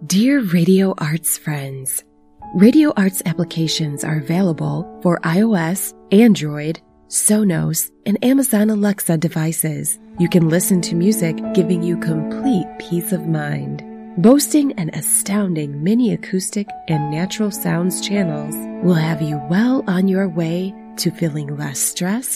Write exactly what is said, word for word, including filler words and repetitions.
Dear Radio Arts friends, Radio Arts applications are available for iOS, Android, Sonos, and Amazon Alexa devices. You can listen to music giving you complete peace of mind. Boasting an astounding mini acoustic and natural sounds channels will have you well on your way to feeling less stressed